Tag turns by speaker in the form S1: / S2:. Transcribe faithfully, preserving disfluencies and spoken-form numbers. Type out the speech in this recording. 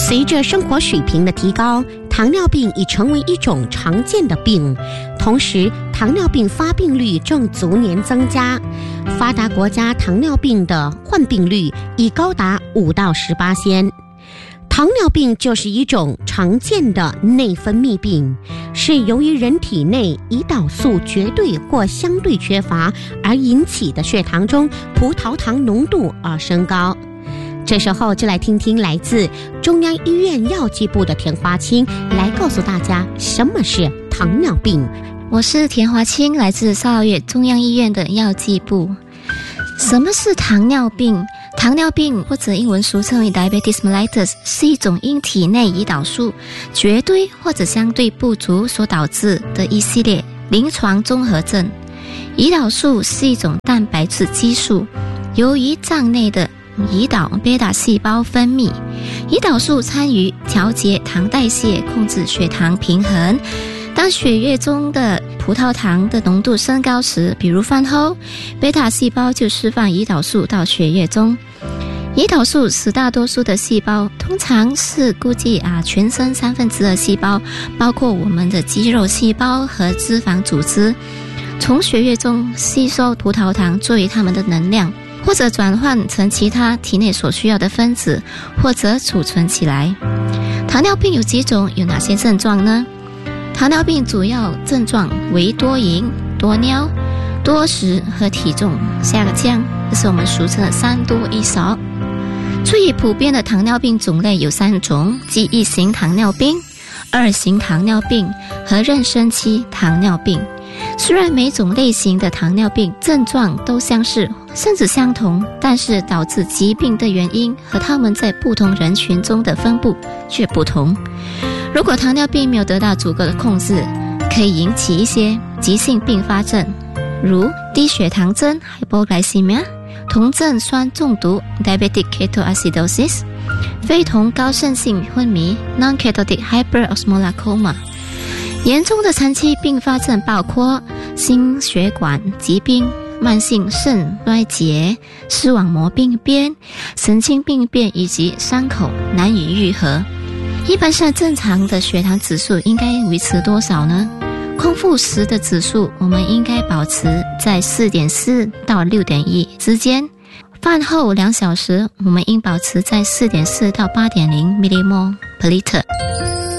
S1: 随着生活水平的提高，糖尿病已成为一种常见的病，同时糖尿病发病率正逐年增加。发达国家糖尿病的患病率已高达五到十八仙。糖尿病就是一种常见的内分泌病，是由于人体内胰岛素绝对或相对缺乏而引起的血糖中葡萄糖浓度而升高。这时候就来听听来自中央医院药剂部的田华清来告诉大家什么是糖尿病。
S2: 我是田华清，来自少月中央医院的药剂部。什么是糖尿病？糖尿病或者英文俗称为 diabetes mellitus 是一种因体内胰岛素绝对或者相对不足所导致的一系列临床综合症。胰岛素是一种蛋白质激素，由于脏内的胰岛贝塔细胞分泌，胰岛素参与调节糖代谢，控制血糖平衡。当血液中的葡萄糖的浓度升高时，比如饭后，贝塔细胞就释放胰岛素到血液中。胰岛素使大多数的细胞，通常是估计啊全身三分之二细胞，包括我们的肌肉细胞和脂肪组织，从血液中吸收葡萄糖作为它们的能量，或者转换成其他体内所需要的分子，或者储存起来。糖尿病有几种？有哪些症状呢？糖尿病主要症状为多饮、多尿、多食和体重下降，这是我们俗称的三多一少。最普遍的糖尿病种类有三种，即一型糖尿病、二型糖尿病和妊娠期糖尿病。虽然每种类型的糖尿病症状都相似甚至相同，但是导致疾病的原因和它们在不同人群中的分布却不同。如果糖尿病没有得到足够的控制，可以引起一些急性并发症，如低血糖症 hypoglycemia、 酮症酸中毒 diabetic ketoacidosis、 非酮高渗性昏迷 non-ketotic hyperosmolar coma。 严重的长期并发症包括心血管疾病、慢性肾衰竭、视网膜病变、神经病变以及伤口难以愈合。一般上正常的血糖指数应该维持多少呢？空腹时的指数我们应该保持在 四点四 到 六点一 之间，饭后两小时我们应保持在 四点四 到 八点零 millimole per liter。